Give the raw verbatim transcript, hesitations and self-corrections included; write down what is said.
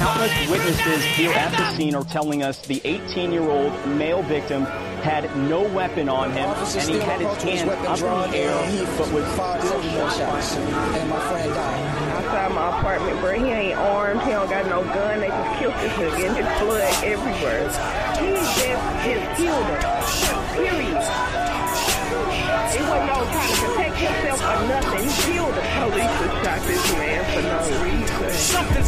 Countless witnesses here at the scene are telling us the eighteen-year-old male victim had no weapon on him, and he had his hand up in the air, but was still shot. And my friend died. Outside my apartment, bro, he ain't armed, he don't got no gun, they just killed this nigga, and his blood everywhere. He just, just killed him.